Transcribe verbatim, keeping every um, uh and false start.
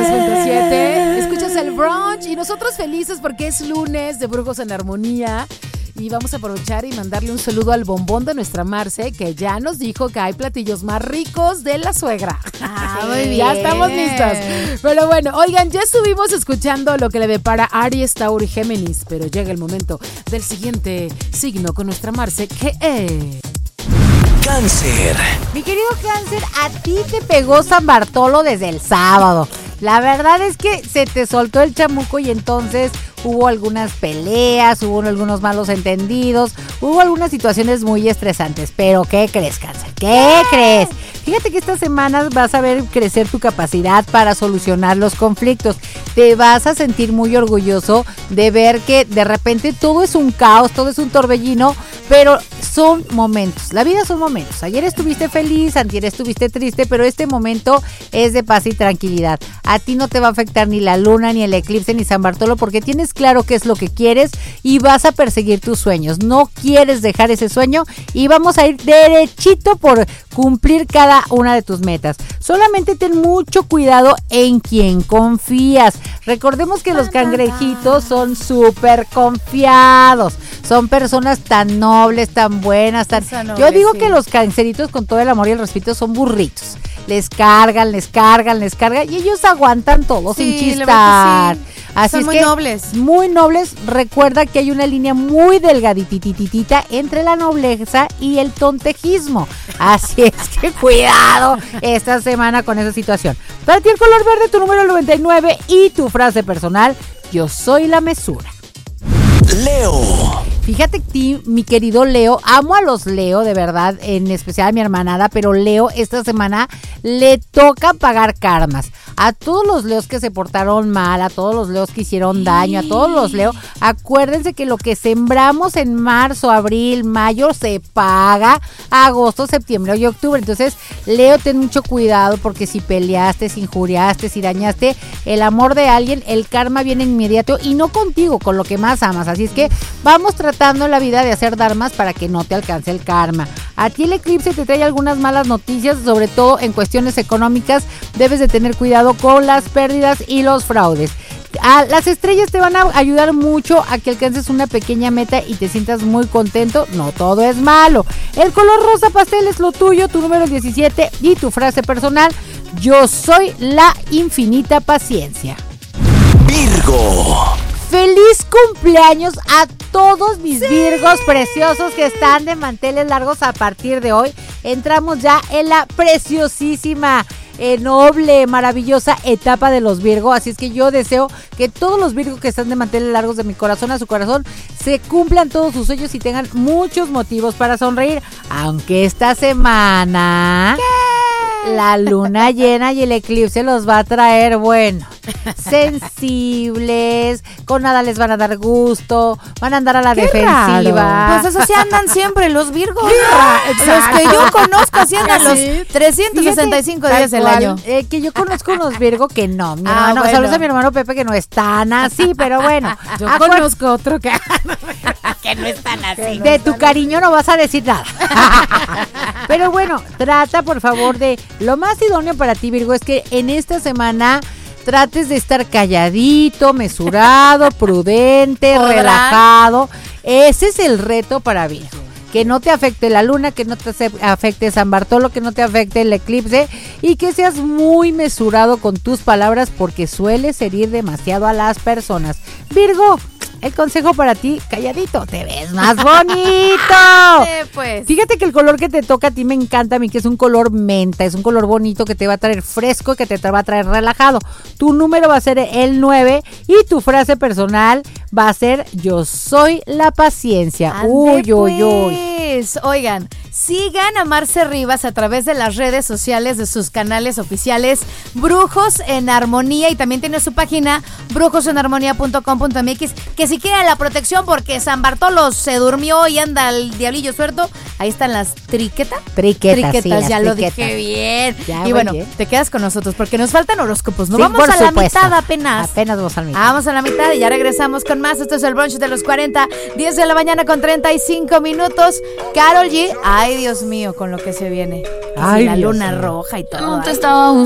dos punto siete. Escuchas el brunch y nosotros felices porque es lunes de Brujos en Armonía. Y vamos a aprovechar y mandarle un saludo al bombón de nuestra Marce, que ya nos dijo que hay platillos más ricos de la suegra. Ah, muy bien. Ya estamos listos. Pero bueno, oigan, ya estuvimos escuchando lo que le depara Aries, Tauro y Géminis, pero llega el momento del siguiente signo con nuestra Marce, que es... Cáncer. Mi querido Cáncer, a ti te pegó San Bartolo desde el sábado. La verdad es que se te soltó el chamuco y entonces hubo algunas peleas, hubo algunos malos entendidos, hubo algunas situaciones muy estresantes. Pero ¿qué crees, Cáncer? ¿Qué crees? Fíjate que estas semanas vas a ver crecer tu capacidad para solucionar los conflictos. Te vas a sentir muy orgulloso de ver que de repente todo es un caos, todo es un torbellino, pero son momentos. La vida son momentos. Ayer estuviste feliz, antier estuviste triste, pero este momento es de paz y tranquilidad. A ti no te va a afectar ni la luna, ni el eclipse, ni San Bartolo, porque tienes claro qué es lo que quieres y vas a perseguir tus sueños. No quieres dejar ese sueño y vamos a ir derechito por cumplir cada una de tus metas. Solamente ten mucho cuidado en quien confías. Recordemos que los cangrejitos son súper confiados. Son personas tan nobles, tan buenas, tan... Noble, Yo digo sí. que los canceritos, con todo el amor y el respeto, son burritos. Les cargan, les cargan, les cargan y ellos aguantan todo Sí, sin la chistar. verdad que sí. Así Son es muy que, nobles. Muy nobles. Recuerda que hay una línea muy delgaditititita entre la nobleza y el tontejismo. Así es que cuidado esta semana con esa situación. Para ti el color verde, tu número noventa y nueve y tu frase personal, yo soy la mesura. Leo. Fíjate que mi querido Leo, amo a los Leo, de verdad, en especial a mi hermanada, pero Leo esta semana le toca pagar karmas. A todos los Leos que se portaron mal, a todos los Leos que hicieron daño, a todos los Leo, acuérdense que lo que sembramos en marzo, abril, mayo, se paga agosto, septiembre y octubre. Entonces, Leo, ten mucho cuidado porque si peleaste, si injuriaste, si dañaste el amor de alguien, el karma viene inmediato y no contigo, con lo que más amas. Así es que vamos tratando en la vida de hacer dharmas para que no te alcance el karma. A ti el eclipse te trae algunas malas noticias, sobre todo en cuestiones económicas. Debes de tener cuidado con las pérdidas y los fraudes. A las estrellas te van a ayudar mucho a que alcances una pequeña meta y te sientas muy contento. No todo es malo. El color rosa pastel es lo tuyo, tu número diecisiete y tu frase personal, yo soy la infinita paciencia. Virgo. ¡Feliz cumpleaños a todos mis sí. Virgos preciosos que están de manteles largos a partir de hoy! Entramos ya en la preciosísima, eh, noble, maravillosa etapa de los Virgo. Así es que yo deseo que todos los Virgos que están de manteles largos de mi corazón a su corazón se cumplan todos sus sueños y tengan muchos motivos para sonreír. Aunque esta semana... ¿Qué? La luna llena y el eclipse los va a traer, bueno, sensibles, con nada les van a dar gusto, van a andar a la Qué defensiva. Raro. Pues eso sí andan siempre los Virgos. ¿No? Los que yo conozco así andan ¿Sí? los trescientos sesenta y cinco Fíjate, días del cual, año. Eh, que yo conozco unos Virgo que no, mi Ah, hermano, bueno. saludos a mi hermano Pepe que no es tan así, pero bueno. Yo acuer- conozco otro que... Que no están así. De tu cariño no vas a decir nada. Pero bueno, trata por favor de... Lo más idóneo para ti, Virgo, es que en esta semana trates de estar calladito, mesurado, prudente, ¿Podrán? relajado. Ese es el reto para Virgo. Que no te afecte la luna, que no te afecte San Bartolo, que no te afecte el eclipse y que seas muy mesurado con tus palabras porque sueles herir demasiado a las personas. Virgo, el consejo para ti, calladito, te ves más bonito. Eh, pues. Fíjate que el color que te toca a ti me encanta a mí, que es un color menta, es un color bonito que te va a traer fresco, que te va a traer relajado. Tu número va a ser el nueve y tu frase personal va a ser yo soy la paciencia. Ande, Uy, uy, uy. pues. Oigan, sigan a Marce Rivas a través de las redes sociales de sus canales oficiales Brujos en Armonía y también tiene su página brujos en armonía punto com punto m x, que si quieren la protección porque San Bartolo se durmió y anda el diablillo suelto, ahí están las triquetas. Triquetas, Triquetas, sí, las ya lo triquetas. dije bien. Ya, y muy bueno, bien. te quedas con nosotros porque nos faltan horóscopos. No Sí, vamos por a la supuesto. mitad apenas. Apenas vamos a la mitad. Vamos a la mitad y ya regresamos con más. Esto es el brunch de los cuarenta, diez de la mañana con treinta y cinco minutos. Karol G, ay Dios mío, con lo que se viene. Que si Ay, la Dios luna mío. roja y todo. No te ay. estaba